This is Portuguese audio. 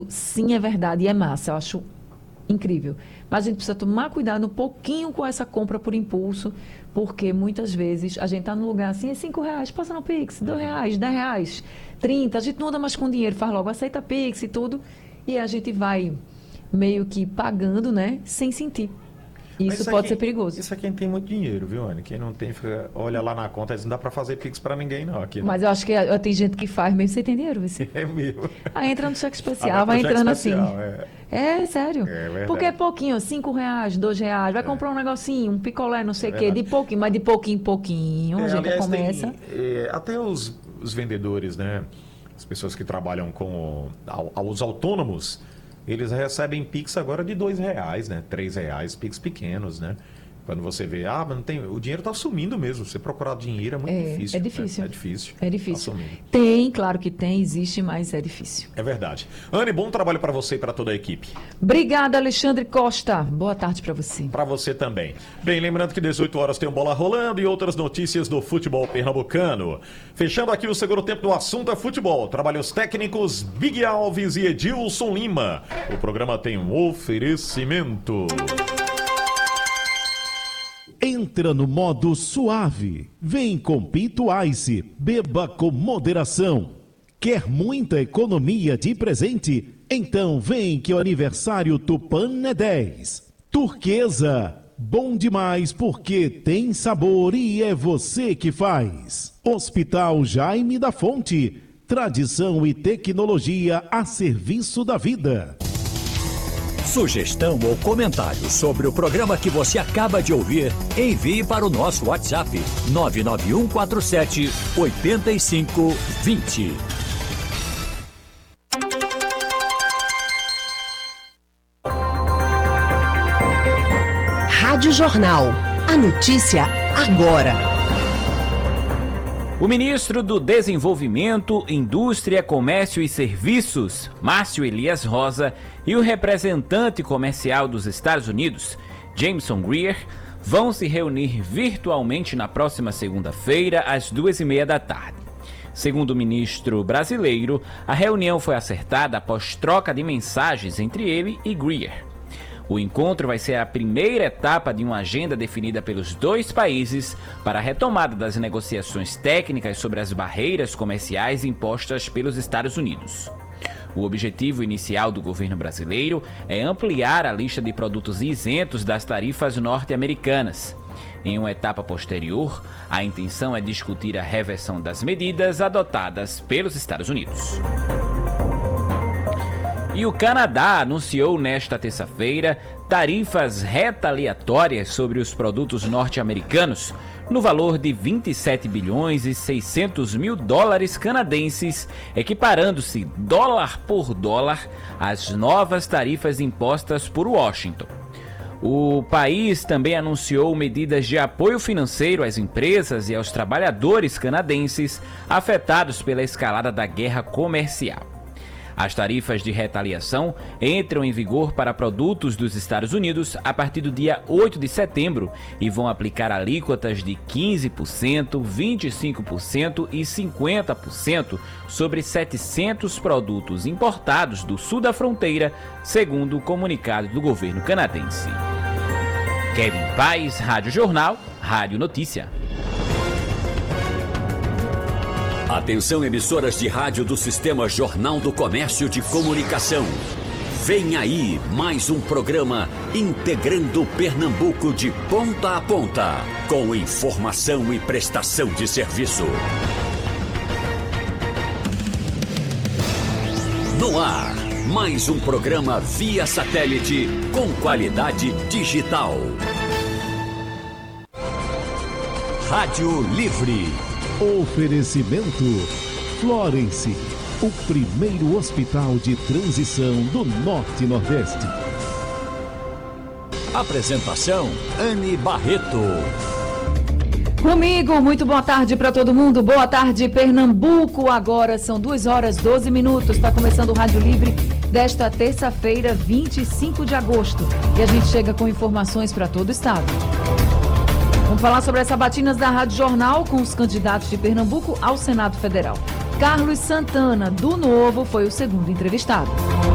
Sim, é verdade, e é massa, eu acho incrível. Mas a gente precisa tomar cuidado um pouquinho com essa compra por impulso, porque muitas vezes a gente está num lugar assim, é R$5, passa no Pix, R$2, R$10, 30, a gente não anda mais com dinheiro, faz logo, aceita Pix e tudo, e a gente vai meio que pagando, né, sem sentir. Isso pode ser perigoso. Isso é quem tem muito dinheiro, viu, Anny? Quem não tem, olha lá na conta, não dá para fazer Pix para ninguém, não. Aqui, não. Mas eu acho que tem gente que faz mesmo sem ter dinheiro. Você. É mesmo. Aí entra no cheque especial, vai entrando especial, assim. Sério. É verdade. Porque é pouquinho, R$5, R$2, vai comprar um negocinho, um picolé, não sei o quê, de pouquinho, mas de pouquinho em pouquinho, a gente aliás, começa. Até os vendedores, né? As pessoas que trabalham com os autônomos, eles recebem Pix agora de R$2, né? R$3, Pix pequenos, né? Quando você vê, mas não tem, o dinheiro está sumindo mesmo. Você procurar dinheiro é muito difícil. É difícil. Né? É difícil. É difícil. Tá tem, claro que tem, existe, mas é difícil. É verdade. Anny, bom trabalho para você e para toda a equipe. Obrigada, Alexandre Costa. Boa tarde para você. Para você também. Bem, lembrando que 18 horas tem um Bola Rolando e outras notícias do futebol pernambucano. Fechando aqui o segundo tempo do assunto é futebol. Trabalhos técnicos Big Alves e Edilson Lima. O programa tem um oferecimento. Entra no modo suave. Vem com Pinto Ice. Beba com moderação. Quer muita economia de presente? Então vem que o aniversário Tupan é 10. Turquesa. Bom demais porque tem sabor e é você que faz. Hospital Jaime da Fonte. Tradição e tecnologia a serviço da vida. Sugestão ou comentário sobre o programa que você acaba de ouvir, envie para o nosso WhatsApp 99147-8520. Rádio Jornal. A notícia agora. O ministro do Desenvolvimento, Indústria, Comércio e Serviços, Márcio Elias Rosa, e o representante comercial dos Estados Unidos, Jameson Greer, vão se reunir virtualmente na próxima segunda-feira, às 2h30 da tarde. Segundo o ministro brasileiro, a reunião foi acertada após troca de mensagens entre ele e Greer. O encontro vai ser a primeira etapa de uma agenda definida pelos dois países para a retomada das negociações técnicas sobre as barreiras comerciais impostas pelos Estados Unidos. O objetivo inicial do governo brasileiro é ampliar a lista de produtos isentos das tarifas norte-americanas. Em uma etapa posterior, a intenção é discutir a reversão das medidas adotadas pelos Estados Unidos. E o Canadá anunciou nesta terça-feira tarifas retaliatórias sobre os produtos norte-americanos no valor de 27 bilhões e 600 mil dólares canadenses, equiparando-se dólar por dólar às novas tarifas impostas por Washington. O país também anunciou medidas de apoio financeiro às empresas e aos trabalhadores canadenses afetados pela escalada da guerra comercial. As tarifas de retaliação entram em vigor para produtos dos Estados Unidos a partir do dia 8 de setembro e vão aplicar alíquotas de 15%, 25% e 50% sobre 700 produtos importados do sul da fronteira, segundo o comunicado do governo canadense. Kevin Paes, Rádio Jornal, Rádio Notícia. Atenção, emissoras de rádio do Sistema Jornal do Comércio de Comunicação. Vem aí mais um programa integrando Pernambuco de ponta a ponta, com informação e prestação de serviço. No ar, mais um programa via satélite com qualidade digital. Rádio Livre. Oferecimento Florence, o primeiro hospital de transição do Norte e Nordeste. Apresentação Anny Barreto. Comigo, muito boa tarde para todo mundo. Boa tarde, Pernambuco. Agora são 2h12. Está começando o Rádio Livre desta terça-feira, 25 de agosto. E a gente chega com informações para todo o estado. Vamos falar sobre as sabatinas da Rádio Jornal com os candidatos de Pernambuco ao Senado Federal. Carlos Santana, do Novo, foi o segundo entrevistado.